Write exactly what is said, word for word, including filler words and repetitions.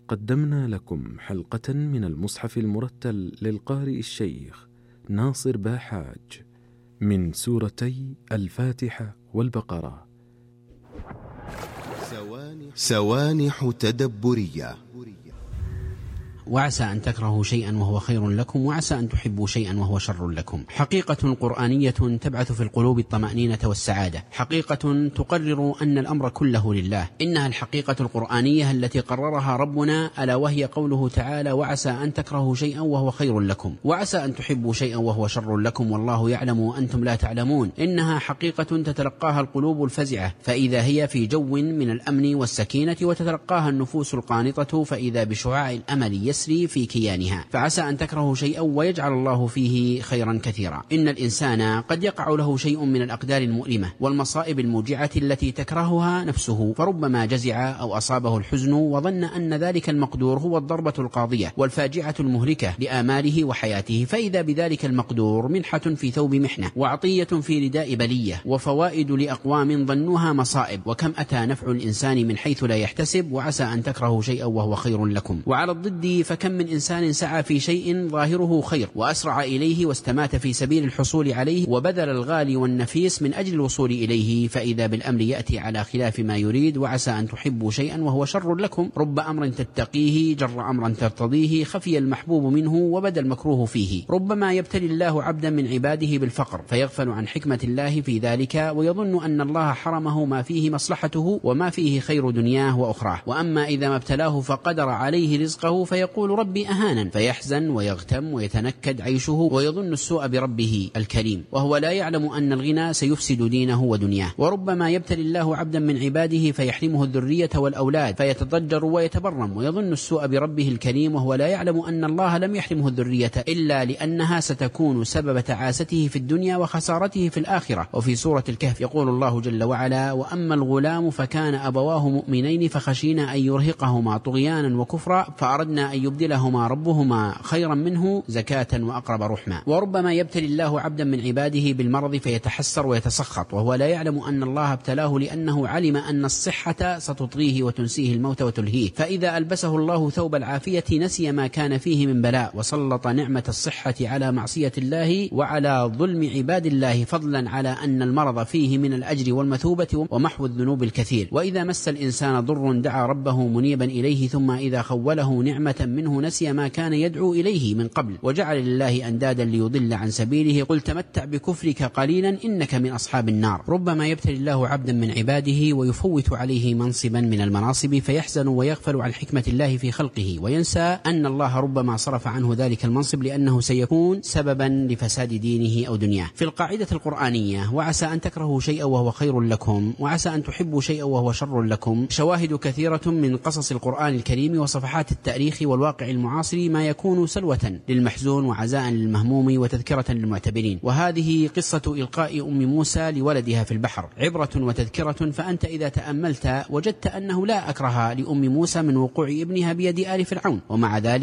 قدمنا لكم حلقة من المصحف المرتل للقارئ الشيخ ناصر باحاج من سورتي الفاتحة والبقرة. سوانح تدبرية. وعسى أن تكرهوا شيئا وهو خير لكم، وعسى أن تحبوا شيئا وهو شر لكم. حقيقة قرآنية تبعث في القلوب الطمأنينة والسعادة، حقيقة تقرر أن الأمر كله لله. إنها الحقيقة القرآنية التي قررها ربنا، ألا وهي قوله تعالى: وعسى أن تكرهوا شيئا وهو خير لكم، وعسى أن تحبوا شيئا وهو شر لكم، والله يعلم وأنتم لا تعلمون. إنها حقيقة تتلقاها القلوب الفزعة فإذا هي في جو من الأمن والسكينة، وتتلقاها النفوس القانطة فإذا بشعاع الأمل يسري في كيانها. فعسى أن تكرهوا شيئا ويجعل الله فيه خيرا كثيرا. إن الإنسان قد يقع له شيء من الأقدار المؤلمة والمصائب الموجعة التي تكرهها نفسه، فربما جزع أو أصابه الحزن وظن أن ذلك المقدور هو الضربة القاضية والفاجعة المهلكة لآماله وحياته، فإذا بذلك المقدور منحة في ثوب محنة، وعطية في رداء بلية، وفوائد لأقوام ظنوها مصائب. وكم أتى نفع الإنسان من حيث لا يحتسب. وعسى أن تكرهوا شيئا وهو خير لكم. وعلى الضد فكم من إنسان سعى في شيء ظاهره خير وأسرع إليه واستمات في سبيل الحصول عليه وبذل الغالي والنفيس من أجل الوصول إليه، فإذا بالأمر يأتي على خلاف ما يريد. وعسى أن تحبوا شيئا وهو شر لكم. رب أمر تتقيه جر أمرا ترتضيه، خفي المحبوب منه وبدا المكروه فيه. ربما يبتلي الله عبدا من عباده بالفقر فيغفل عن حكمة الله في ذلك، ويظن أن الله حرمه ما فيه مصلحته وما فيه خير دنياه وأخراه. وأما إذا ما ابتلاه فقدر عليه رزقه فيقول ربي أهانا، فيحزن ويغتم ويتنكد عيشه ويظن السوء بربه الكريم، وهو لا يعلم أن الغنى سيفسد دينه ودنياه. وربما يبتلي الله عبدا من عباده فيحرمه الذرية والأولاد فيتضجر ويتبرم ويظن السوء بربه الكريم، وهو لا يعلم أن الله لم يحرمه الذرية إلا لأنها ستكون سبب تعاسته في الدنيا وخسارته في الآخرة. وفي سورة الكهف يقول الله جل وعلا: وأما الغلام فكان أبواه مؤمنين فخشينا أن يرهقهما طغيانا وكفرا فأردنا أن يبدلهما ربهما خيرا منه زكاة وأقرب رحما. وربما يبتلي الله عبدا من عباده بالمرض فيتحسر ويتسخط، وهو لا يعلم أن الله ابتلاه لأنه علم أن الصحة ستطغيه وتنسيه الموت وتلهيه، فإذا ألبسه الله ثوب العافية نسي ما كان فيه من بلاء، وسلط نعمة الصحة على معصية الله وعلى ظلم عباد الله، فضلا على أن المرض فيه من الأجر والمثوبة ومحو الذنوب الكثير. وإذا مس الإنسان ضر دعا ربه منيبا إليه، ثم إذا خوله نعمة منه نسي ما كان يدعو إليه من قبل وجعل لله أندادا ليضل عن سبيله. قل تمتع بكفرك قليلا إنك من أصحاب النار. ربما يبتلي الله عبدا من عباده ويفوت عليه منصبا من المناصب فيحزن ويغفل عن حكمة الله في خلقه، وينسى أن الله ربما صرف عنه ذلك المنصب لأنه سيكون سببا لفساد دينه أو دنياه. في القاعدة القرآنية: وعسى أن تكرهوا شيئا وهو خير لكم، وعسى أن تحبوا شيئا وهو شر لكم، شواهد كثيرة من قصص القرآن الكريم وصفحات التاريخ والواقع المعاصر ما يكون سلوة للمحزون وعزاء للمهموم وتذكرة للمعتبرين. وهذه قصة إلقاء أم موسى لولدها في البحر عبرة وتذكرة. فأنت إذا تأملت وجدت أنه لا أكره لأم موسى من وقوع ابنها بيد آل فرعون، ومع ذلك